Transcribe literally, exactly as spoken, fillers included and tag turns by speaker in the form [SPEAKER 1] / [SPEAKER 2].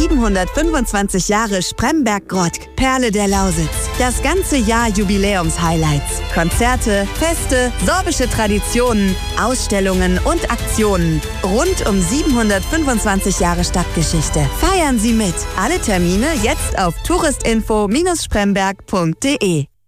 [SPEAKER 1] siebenhundertfünfundzwanzig Jahre Spremberg-Grottk, Perle der Lausitz. Das ganze Jahr Jubiläums-Highlights. Konzerte, Feste, sorbische Traditionen, Ausstellungen und Aktionen. Rund um siebenhundertfünfundzwanzig Jahre Stadtgeschichte. Feiern Sie mit. Alle Termine jetzt auf touristinfo Bindestrich spremberg punkt de.